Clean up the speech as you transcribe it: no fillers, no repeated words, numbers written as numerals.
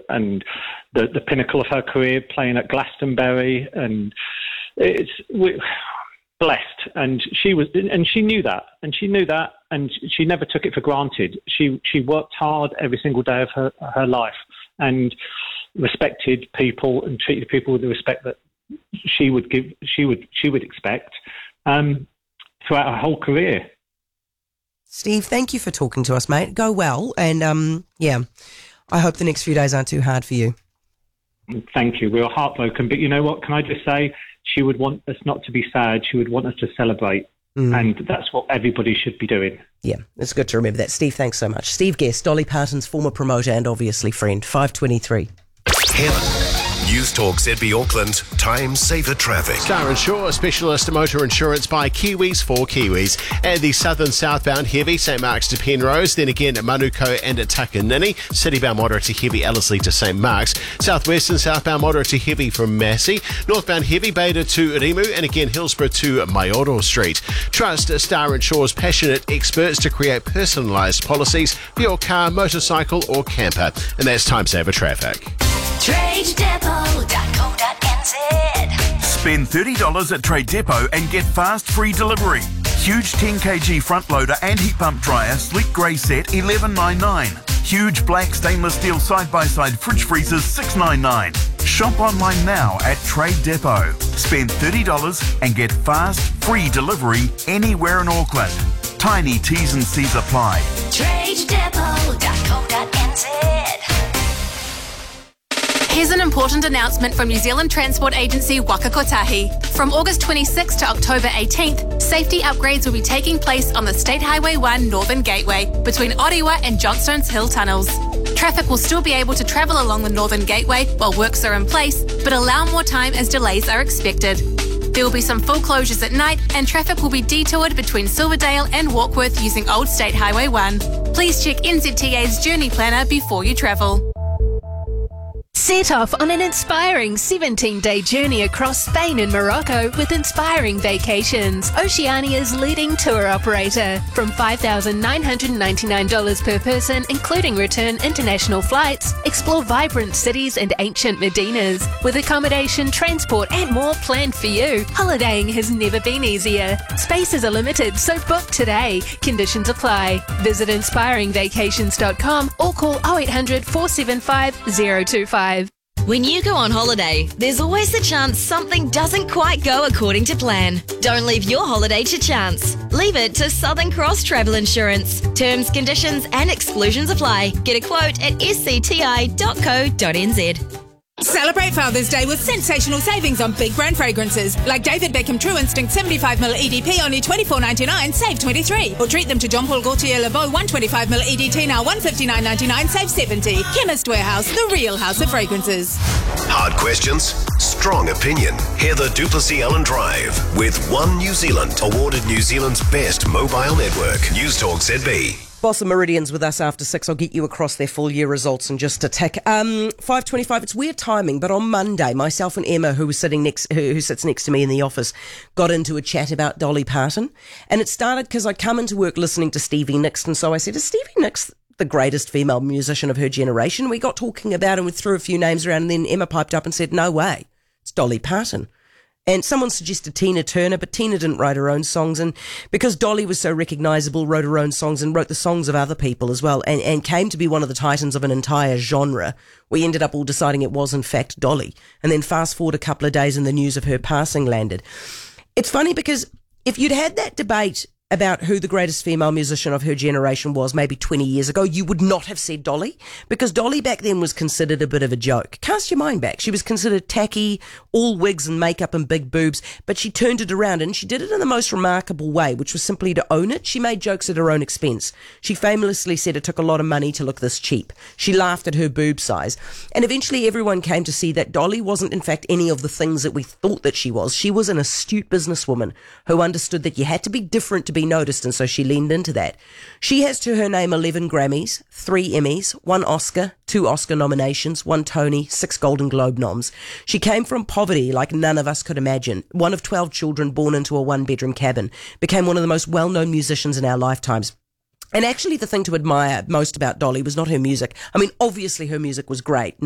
and the pinnacle of her career, playing at Glastonbury, and we're blessed. And she knew that, and she never took it for granted. She worked hard every single day of her life, and respected people and treated people with the respect that she would expect throughout her whole career. Steve, thank you for talking to us, mate. Go well, and I hope the next few days aren't too hard for you. Thank you. We were heartbroken, but you know what? Can I just say, she would want us not to be sad. She would want us to celebrate, and that's what everybody should be doing. Yeah, it's good to remember that. Steve, thanks so much. Steve Guest, Dolly Parton's former promoter and obviously friend. 5:23. News Talk ZB Auckland, time saver traffic. Star Insure, specialist motor insurance by Kiwis for Kiwis. And the southern southbound heavy, St Mark's to Penrose, then again at Manuko and at Takanini. Citybound moderate to heavy, Ellerslie to St Mark's. Southwestern southbound moderate to heavy from Massey. Northbound heavy, Beta to Rimu, and again Hillsborough to Maioro Street. Trust Star Insure's passionate experts to create personalised policies for your car, motorcycle or camper. And that's time saver traffic. TradeDepot.co.nz. Spend $30 at Trade Depot and get fast free delivery. Huge 10kg front loader and heat pump dryer, sleek grey set, $11.99. Huge black stainless steel side-by-side fridge freezers, $6.99. Shop online now at Trade Depot. Spend $30 and get fast free delivery anywhere in Auckland. Tiny T's and C's apply. TradeDepot.co.nz. Here's an important announcement from New Zealand Transport Agency Waka Kotahi. From August 26th to October 18th, safety upgrades will be taking place on the State Highway 1 Northern Gateway between Orewa and Johnstone's Hill tunnels. Traffic will still be able to travel along the Northern Gateway while works are in place, but allow more time as delays are expected. There will be some full closures at night, and traffic will be detoured between Silverdale and Warkworth using Old State Highway 1. Please check NZTA's Journey Planner before you travel. Set off on an inspiring 17-day journey across Spain and Morocco with Inspiring Vacations, Oceania's leading tour operator. From $5,999 per person, including return international flights, explore vibrant cities and ancient medinas. With accommodation, transport and more planned for you, holidaying has never been easier. Spaces are limited, so book today. Conditions apply. Visit inspiringvacations.com or call 0800 475 025. When you go on holiday, there's always the chance something doesn't quite go according to plan. Don't leave your holiday to chance. Leave it to Southern Cross Travel Insurance. Terms, conditions and exclusions apply. Get a quote at scti.co.nz. Celebrate Father's Day with sensational savings on big brand fragrances like David Beckham True Instinct 75ml EDP only $24.99, save $23. Or treat them to John Paul Gaultier Le Beau 125ml EDT now $159.99, save $70. Chemist Warehouse, the real house of fragrances. Hard questions, strong opinion. Heather Duplessis Ellen Drive with One New Zealand, awarded New Zealand's best mobile network. News Talk ZB. Boss of Meridian's with us after 6. I'll get you across their full year results in just a tick. 5:25. It's weird timing, but on Monday, myself and Emma, who sits next to me in the office, got into a chat about Dolly Parton, and it started because I'd come into work listening to Stevie Nicks, and so I said, "Is Stevie Nicks the greatest female musician of her generation?" We got talking about it and we threw a few names around, and then Emma piped up and said, "No way, it's Dolly Parton." And someone suggested Tina Turner, but Tina didn't write her own songs. And because Dolly was so recognisable, wrote her own songs and wrote the songs of other people as well, and came to be one of the titans of an entire genre, we ended up all deciding it was in fact Dolly. And then fast forward a couple of days and the news of her passing landed. It's funny because if you'd had that debate about who the greatest female musician of her generation was maybe 20 years ago, you would not have said Dolly, because Dolly back then was considered a bit of a joke. Cast your mind back. She was considered tacky, all wigs and makeup and big boobs, but she turned it around, and she did it in the most remarkable way, which was simply to own it. She made jokes at her own expense. She famously said it took a lot of money to look this cheap. She laughed at her boob size. And eventually everyone came to see that Dolly wasn't in fact any of the things that we thought that she was. She was an astute businesswoman who understood that you had to be different to be noticed, and so she leaned into that. She has to her name 11 Grammys, 3 Emmys, 1 Oscar, 2 Oscar nominations, 1 Tony, 6 Golden Globe noms. She came from poverty like none of us could imagine. One of 12 children born into a 1-bedroom cabin. Became one of the most well-known musicians in our lifetimes. And actually the thing to admire most about Dolly was not her music. I mean, obviously her music was great.